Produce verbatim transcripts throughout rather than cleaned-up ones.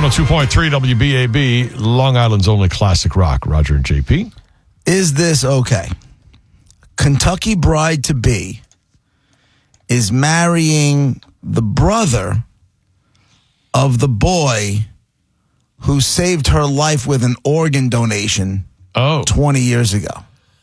one oh two point three W B A B, Long Island's only classic rock. Roger and J P. Is this okay? Kentucky bride-to-be is marrying the brother of the boy who saved her life with an organ donation oh. twenty years ago.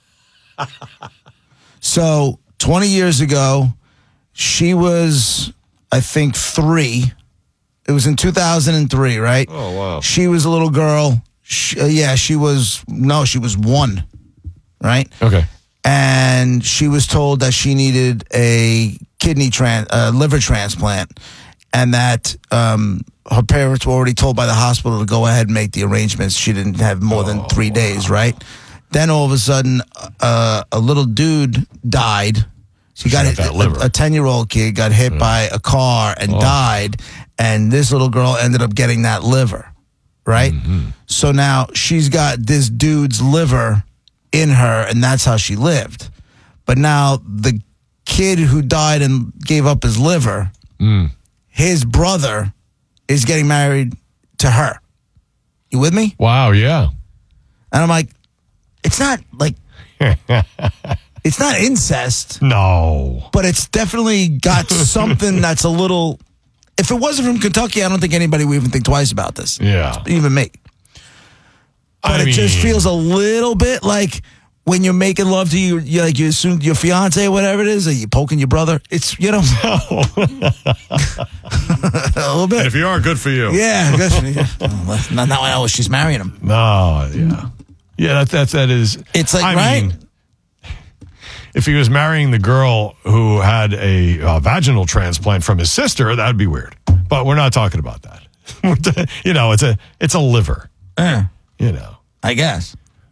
So, twenty years ago, she was, I think, three. It was in two thousand three, right? Oh, wow. She was a little girl. She, uh, yeah, she was, no, she was one, right? Okay. And she was told that she needed a kidney, tran- uh, liver transplant, and that um, her parents were already told by the hospital to go ahead and make the arrangements. She didn't have more than Oh, three wow. days, right? Then all of a sudden, uh, a little dude died. She got got hit, that liver. a ten-year-old kid got hit by a car and Oh. died, and this little girl ended up getting that liver, right? Mm-hmm. So now she's got this dude's liver in her, and that's how she lived. But now the kid who died and gave up his liver, Mm. his brother is getting married to her. You with me? Wow, yeah. And I'm like, it's not like, it's not incest, No. but it's definitely got something that's a little, if it wasn't from Kentucky, I don't think anybody would even think twice about this. Yeah. Even me. But I it just mean- feels a little bit like when you're making love to you, you like you assume your fiance or whatever it is, are you poking your brother? It's, you know, a little bit. If you are, good for you. Yeah, good for you. Well, now now I know she's marrying him. No, yeah. Yeah, that, that, that is. It's like, I right? mean, if he was marrying the girl who had a uh, vaginal transplant from his sister, that would be weird. But we're not talking about that. You know, it's a it's a liver. Eh, You know, I guess.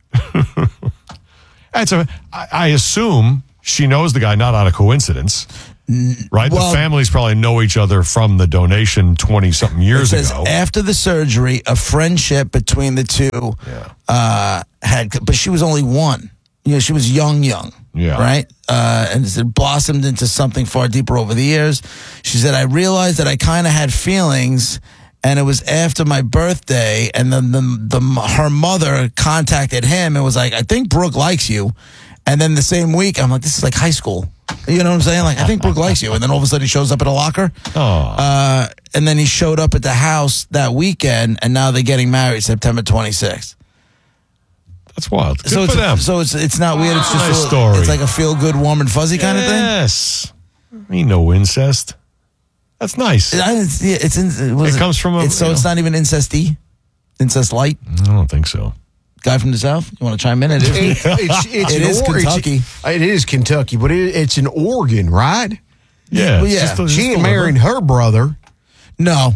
it's a. I, I assume she knows the guy, not out of coincidence, right? well- the families probably know each other from the donation twenty something It years says ago. after the surgery, a friendship between the two Yeah. uh, had, but she was only one. You know, she was young, young. Yeah. Right? Uh, and it blossomed into something far deeper over the years. She said, I realized that I kind of had feelings, and it was after my birthday, and then the, the, her mother contacted him and was like, I think Brooke likes you. And then the same week, I'm like, this is like high school. You know what I'm saying? Like, I think Brooke likes you. And then all of a sudden he shows up at a locker. Oh. Uh, and then he showed up at the house that weekend, and now they're getting married September twenty-sixth. That's wild. Good So for it's, them. so it's it's not weird. It's just Nice a, story. It's like a feel good, warm and fuzzy kind of thing. Yes. Ain't no incest. That's nice. I didn't see it. It's in, it, was It comes from a- It's, so you it's know. not even incesty, incest light. I don't think so. Guy from the south. You want to chime in? It is. It, it's, it's It an is or- Kentucky. It's, it is Kentucky, but it, it's an Oregon, right? Yeah. Well, it's yeah. just a- just She a ain't liver. marrying her brother. No.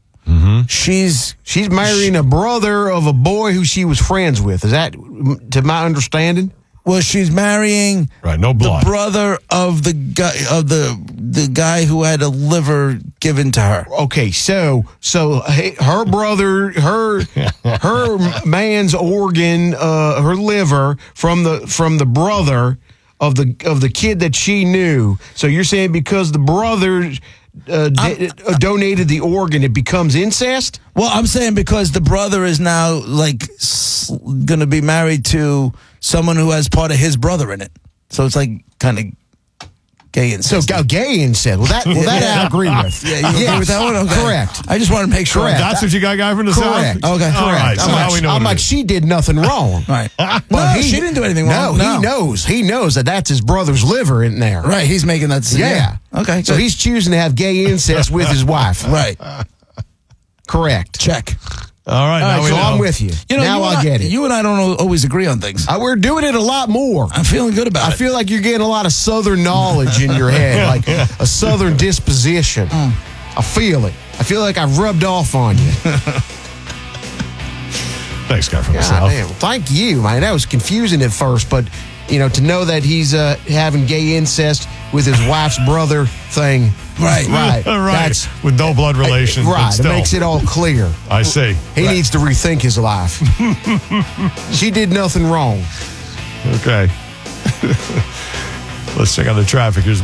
She's She's marrying a brother of a boy who she was friends with. Is that, to my understanding? well. She's marrying Right, no the blood. brother of the guy of the the guy who had a liver given to her. Okay, so so he- her brother, her her man's organ, uh, her liver from the from the brother of the of the kid that she knew. So you're saying because the brother uh, d- uh, donated the organ, it becomes incest? Well, I'm saying because the brother is now like s- going to be married to someone who has part of his brother in it. So it's like kind of gay and So go gay incest. Well, that well that I agree with. Yeah, you agree Yes, with that one? Okay. Correct. I just wanted to make sure. Correct. That's what you got, guy from the Correct. south? Okay. All right, Correct. so I'm now like, we know I'm what it like is. she did nothing wrong. Right. But no, he- she didn't do anything wrong. No, he knows. He knows that that's his brother's liver in there. Right, he's making that decision. Yeah. Okay. So good. he's choosing to have gay incest with his wife. right. Correct. Check. All right, All now right, we so know. I'm with you. You know, now you and I get it. You and I don't al- always agree on things. Uh, we're doing it a lot more. I'm feeling good about I it. feel like you're getting a lot of Southern knowledge in your head, like a Southern disposition. I feel it. I feel like I've rubbed off on you. Thanks, guy from the God south. damn. Thank you, man. That was confusing at first, but you know, to know that he's uh, having gay incest with his wife's brother thing, Right. right, All right, That's with no blood relation. but right. It still, makes it all clear. I see. He needs to rethink his life. She did nothing wrong. Okay. Let's check on the traffic. Here's Matt.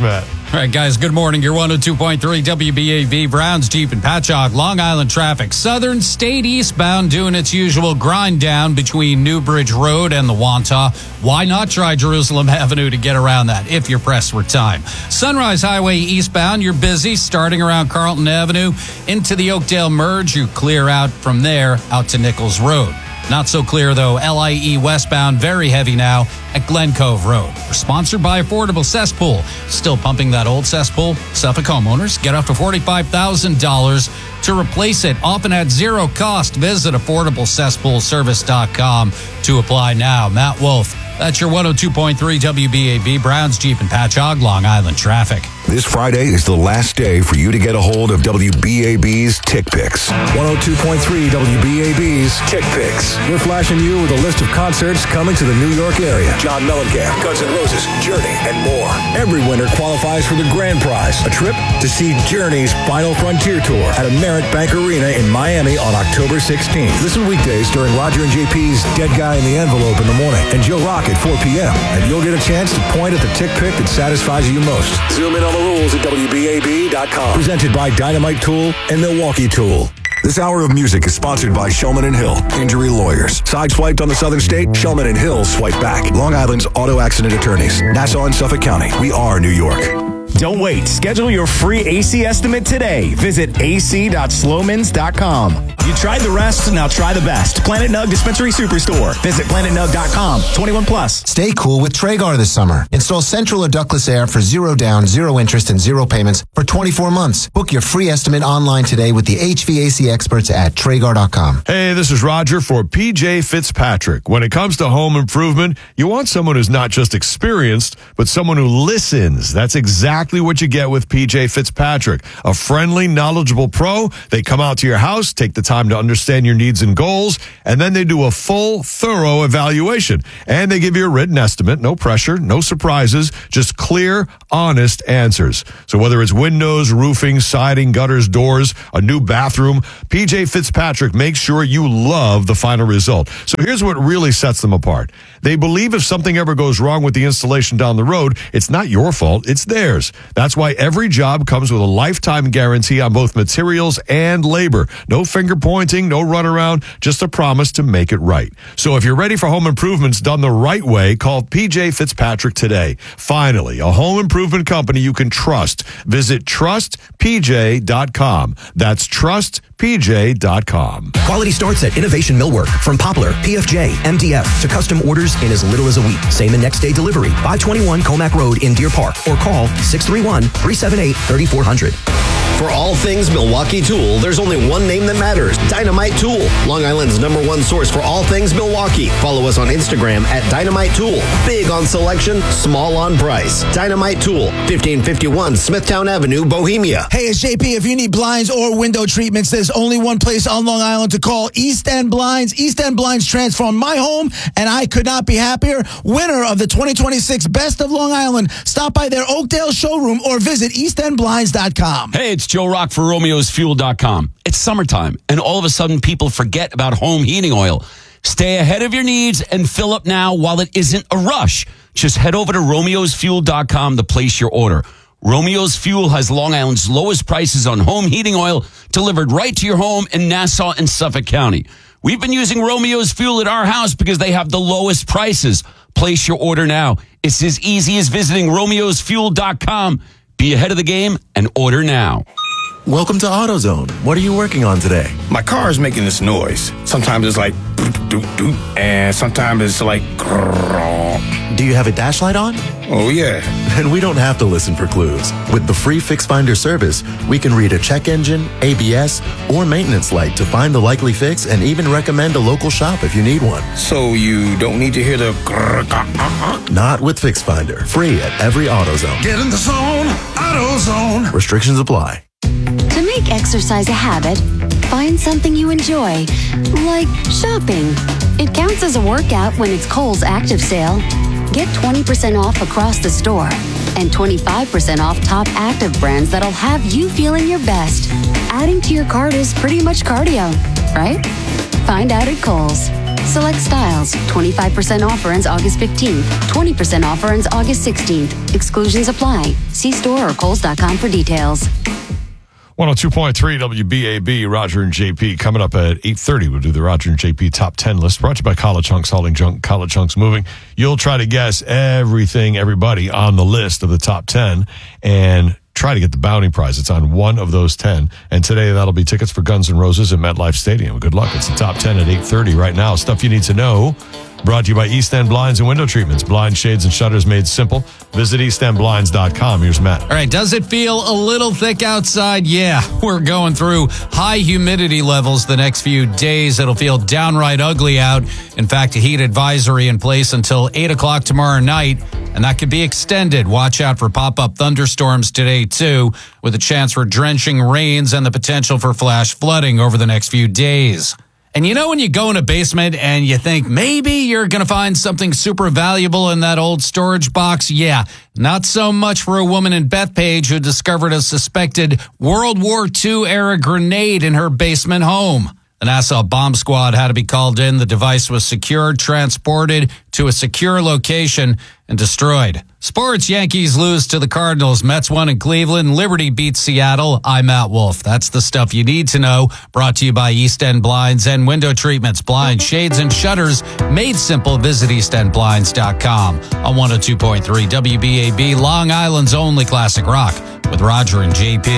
All right, guys, good morning. You're one oh two point three W B A B, Browns, Jeep, and Patchogue, Long Island traffic. Southern State eastbound doing its usual grind down between Newbridge Road and the Wantagh. Why not try Jerusalem Avenue to get around that if you're pressed for time? Sunrise Highway eastbound, you're busy starting around Carlton Avenue into the Oakdale merge. You clear out from there out to Nichols Road. Not so clear, though. L I E westbound, very heavy now at Glen Cove Road. We're sponsored by Affordable Cesspool. Still pumping that old cesspool? Suffolk homeowners get up to forty-five thousand dollars to replace it, often at zero cost. Visit affordable cesspool service dot com to apply now. Matt Wolf, that's your one oh two point three W B A B, Browns, Jeep, and Patchogue, Long Island traffic. This Friday is the last day for you to get a hold of W B A B's Tick Picks. one oh two point three W B A B's Tick Picks. We're flashing you with a list of concerts coming to the New York area. John Mellencamp, Guns N' Roses, Journey, and more. Every winner qualifies for the grand prize, a trip to see Journey's Final Frontier Tour at Amerit Bank Arena in Miami on October sixteenth. Listen weekdays during Roger and J P's Dead Guy in the Envelope in the morning and Joe Rock at four p.m. And you'll get a chance to point at the tick pick that satisfies you most. Zoom in on the rules at W B A B dot com. Presented by Dynamite Tool and Milwaukee Tool. This hour of music is sponsored by Shulman and Hill, injury lawyers. Sideswiped on the Southern State, Shulman and Hill swipe back. Long Island's auto accident attorneys. Nassau and Suffolk County. We are New York. Don't wait. Schedule your free A C estimate today. Visit A C dot slowmans dot com. You tried the rest, now try the best. Planet Nug Dispensary Superstore. Visit planet nug dot com. twenty-one plus. Stay cool with Traegar this summer. Install central or ductless air for zero down, zero interest, and zero payments for twenty-four months. Book your free estimate online today with the H V A C experts at Traegar dot com. Hey, this is Roger for P J Fitzpatrick. When it comes to home improvement, you want someone who's not just experienced, but someone who listens. That's exactly what you get with P J Fitzpatrick. A friendly, knowledgeable pro. They come out to your house, take the time to understand your needs and goals, and then they do a full, thorough evaluation. And they give you a written estimate. No pressure, no surprises, just clear, honest answers. So whether it's windows, roofing, siding, gutters, doors, a new bathroom, P J Fitzpatrick makes sure you love the final result. So here's what really sets them apart. They believe if something ever goes wrong with the installation down the road, it's not your fault, it's theirs. That's why every job comes with a lifetime guarantee on both materials and labor. No finger pointing, no runaround, just a promise to make it right. So if you're ready for home improvements done the right way, call P J Fitzpatrick today. Finally, a home improvement company you can trust. Visit trust P J dot com. That's trust P J dot com. Quality starts at Innovation Millwork. From Poplar, P F J, M D F to custom orders in as little as a week. Same and next day delivery. five twenty-one Comac Road in Deer Park or call six three one, three seven eight, three four zero zero. For all things Milwaukee Tool, there's only one name that matters, Dynamite Tool. Long Island's number one source for all things Milwaukee. Follow us on Instagram at Dynamite Tool. Big on selection, small on price. Dynamite Tool, fifteen fifty-one Smithtown Avenue, Bohemia. Hey, it's J P. If you need blinds or window treatments, there's only one place on Long Island to call, East End Blinds. East End Blinds transformed my home, and I could not be happier. Winner of the twenty twenty-six Best of Long Island. Stop by their Oakdale showroom or visit east end blinds dot com. Hey, it's Joe Rock for Romeos Fuel dot com. It's summertime, and all of a sudden people forget about home heating oil. Stay ahead of your needs and fill up now while it isn't a rush. Just head over to Romeos Fuel dot com to place your order. Romeo's Fuel has Long Island's lowest prices on home heating oil delivered right to your home in Nassau and Suffolk County. We've been using Romeo's Fuel at our house because they have the lowest prices. Place your order now. It's as easy as visiting Romeos Fuel dot com. Be ahead of the game and order now. Welcome to AutoZone. What are you working on today? My car is making this noise. Sometimes it's like doop, doop, doop, and sometimes it's like grrr. Do you have a dash light on? Oh, yeah. Then we don't have to listen for clues. With the free Fix Finder service, we can read a check engine, A B S, or maintenance light to find the likely fix and even recommend a local shop if you need one. So you don't need to hear the grrr, grrr, grrr. Not with Fix Finder. Free at every AutoZone. Get in the zone, AutoZone. Restrictions apply. To make exercise a habit, find something you enjoy, like shopping. It counts as a workout when it's Kohl's Active Sale. Get twenty percent off across the store and twenty-five percent off top active brands that'll have you feeling your best. Adding to your cart is pretty much cardio, right? Find out at Kohl's. Select styles. twenty-five percent offer ends August fifteenth. twenty percent offer ends August sixteenth. Exclusions apply. See store or Kohl's dot com for details. one oh two point three W B A B, Roger and J P. Coming up at eight thirty, we'll do the Roger and J P top ten list, brought to you by College Hunks Hauling Junk, College Hunks Moving. You'll try to guess everything, everybody on the list of the top ten, and try to get the bounty prize. It's on one of those ten. And today, that'll be tickets for Guns N' Roses at MetLife Stadium. Good luck. It's the top ten at eight thirty right now. Stuff you need to know. Brought to you by East End Blinds and Window Treatments. Blinds, shades, and shutters made simple. Visit east end blinds dot com. Here's Matt. All right, does it feel a little thick outside? Yeah, we're going through high humidity levels the next few days. It'll feel downright ugly out. In fact, a heat advisory in place until eight o'clock tomorrow night, and that could be extended. Watch out for pop-up thunderstorms today, too, with a chance for drenching rains and the potential for flash flooding over the next few days. And you know when you go in a basement and you think maybe you're going to find something super valuable in that old storage box? Yeah, not so much for a woman in Bethpage who discovered a suspected World War Two era grenade in her basement home. The Nassau Bomb Squad had to be called in. The device was secured, transported to a secure location, and destroyed. Sports, Yankees lose to the Cardinals. Mets won in Cleveland. Liberty beats Seattle. I'm Matt Wolf. That's the stuff you need to know. Brought to you by East End Blinds and Window Treatments. Blinds, shades, and shutters made simple. Visit east end blinds dot com. On one oh two point three W B A B, Long Island's only classic rock with Roger and J P.